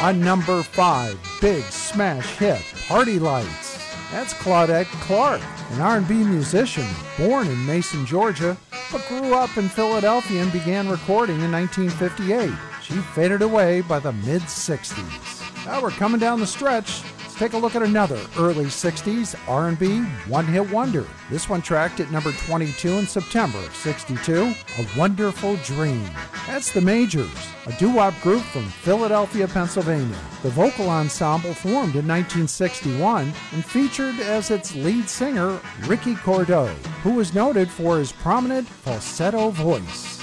On number 5, big smash hit, Party Lights. That's Claudette Clark, an R&B musician born in Mason, Georgia, but grew up in Philadelphia and began recording in 1958. She faded away by the mid-60s. Now we're coming down the stretch. Let's take a look at another early 60s R&B one-hit wonder. This one tracked at number 22 in September of 62, A Wonderful Dream. That's the Majors, a doo-wop group from Philadelphia, Pennsylvania. The vocal ensemble formed in 1961 and featured as its lead singer Ricky Cordeaux, who was noted for his prominent falsetto voice.